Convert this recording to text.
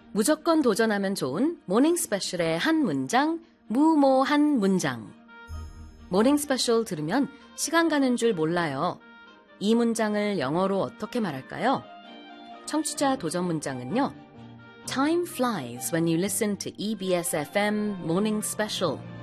무조건 도전하면 좋은 모닝 스페셜의 한 문장, 무모한 문장. 모닝 스페셜 들으면 시간 가는 줄 몰라요. 이 문장을 영어로 어떻게 말할까요? 청취자 도전 문장은요. Time flies when you listen to EBS FM Morning Special.